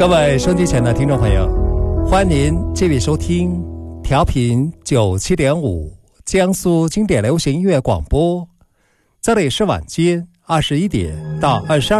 各位收机前的听众朋友，欢迎继续收听调频97.5江苏经典流行音乐广播，这里是晚间21点到22